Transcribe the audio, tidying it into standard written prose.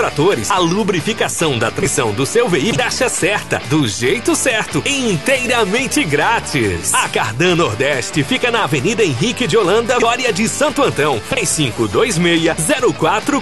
tratores, a lubrificação da transmissão do seu veículo, taxa certa, do jeito certo, inteiramente grátis. A Cardan Nordeste fica na Avenida Henrique de Holanda, Glória de Santo Antão, 3526-0440.